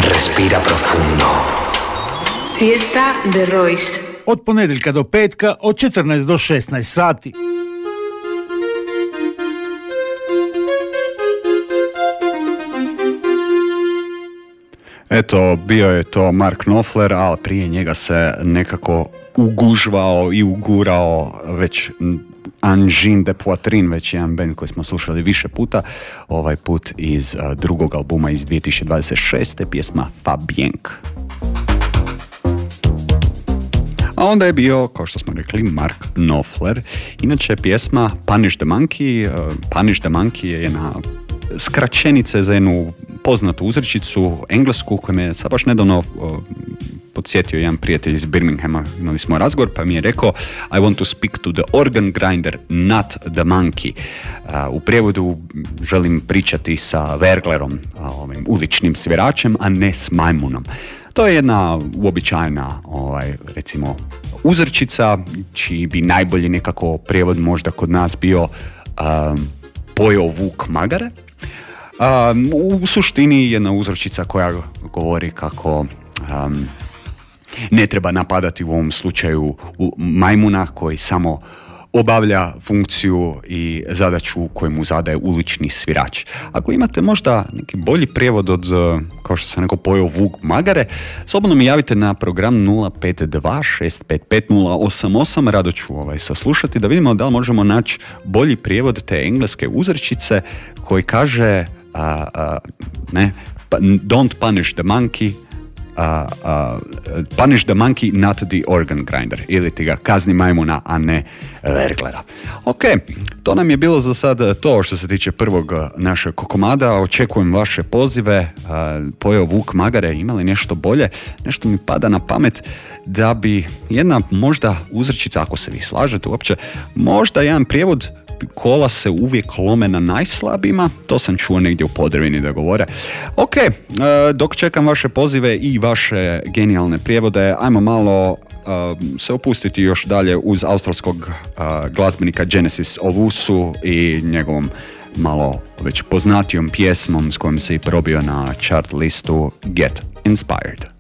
Respira profundo. Siesta de Royce. Od ponedjeljka do petka, od 14 do 16 sati. Eto, bio je to Mark Knopfler, ali prije njega se nekako ugužvao i ugurao već Angine de Poitrine, već jedan band koji smo slušali više puta, ovaj put iz drugog albuma iz 2026. pjesma Fabienk. A onda je bio, kao što smo rekli, Mark Knopfler. Inače, pjesma Punish the Monkey. Punish the Monkey je jedna skraćenica za jednu poznatu uzrečicu englesku koju me sad baš nedavno podsjetio jedan prijatelj iz Birminghama. Imali smo razgovor pa mi je rekao I want to speak to the organ grinder, not the monkey. U prijevodu želim pričati sa verglerom, ovim uličnim sviračem, a ne s majmunom. To je jedna uobičajena, recimo, uzrečica, čiji bi najbolji nekako prijevod možda kod nas bio pojeo vuk magare. U suštini jedna uzrečica koja govori kako ne treba napadati u ovom slučaju majmuna koji samo obavlja funkciju i zadaću koju mu zadaje ulični svirač. Ako imate možda neki bolji prijevod od, kao što sam rekao, pojeo vuk magare, slobodno mi javite na program 052-655-088, rado ću saslušati da vidimo da li možemo naći bolji prijevod te engleske uzrečice koji kaže don't punish the monkey, punish the monkey, not the organ grinder, ili ti ga kazni majmuna, a ne verglera. Ok, to nam je bilo za sad to što se tiče prvog našeg komada. Očekujem vaše pozive. Pojeo vuk magare, imali nešto bolje? Nešto mi pada na pamet da bi jedna možda uzrečica, ako se vi slažete uopće, možda jedan prijevod kola se uvijek lome na najslabijima, to sam čuo negdje u Podravini da govore. Ok, dok čekam vaše pozive i vaše genijalne prijevode, ajmo malo se opustiti još dalje uz australskog glazbenika Genesis Owusu i njegovom malo već poznatijom pjesmom s kojom se i probio na chart listu Get Inspired.